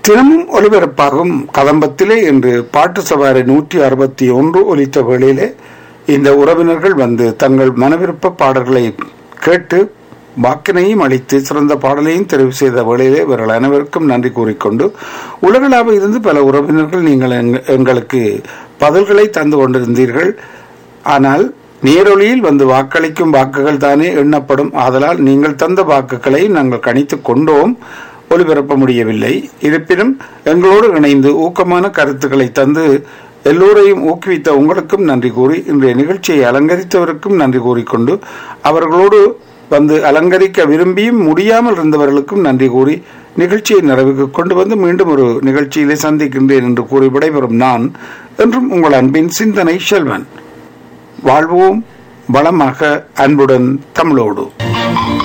தினமும் ஒலிபரப்பாகும் கதம்பத்திலே இன்று பாட்டு சவாரி 161 ஒலித்த வேளையிலே இந்த உறவினர்கள் வந்து தங்கள் மனவிருப்ப பாடல்களை கேட்டு வாக்கினையும் அளித்து சிறந்த பாடலையும் தெரிவு செய்த வேளையிலே இவர்கள் அனைவருக்கும் நன்றி கூறிக்கொண்டு உலகளாக இருந்து பல உறவினர்கள் நீங்கள் எங்களுக்கு பதில்களை தந்து கொண்டிருந்தீர்கள். ஆனால் நேரொலியில் வந்து வாக்களிக்கும் வாக்குகள் தானே எண்ணப்படும். ஆதலால் நீங்கள் தந்த வாக்குகளை நாங்கள் கணித்துக் கொண்டோம், ஒலிபரப்ப முடியவில்லை. இருப்பினும் எங்களோடு இணைந்து ஊக்கமான கருத்துக்களை தந்து எல்லோரையும் ஊக்குவித்த உங்களுக்கும் நன்றி கூறி இன்றைய நிகழ்ச்சியை அலங்கரித்தவருக்கும் நன்றி கூறிக்கொண்டு அவர்களோடு வந்து அலங்கரிக்க விரும்பியும் முடியாமல் இருந்தவர்களுக்கும் நன்றி கூறி நிகழ்ச்சியை நிறைவுக்கு கொண்டு வந்து மீண்டும் ஒரு நிகழ்ச்சியிலே சந்திக்கின்றேன் என்று கூறி விடைபெறும் நான் என்றும் உங்கள் அன்பின் சிந்தனை செல்வன். வாழ்வோம் வளமாக, அன்புடன் தமிழோடு.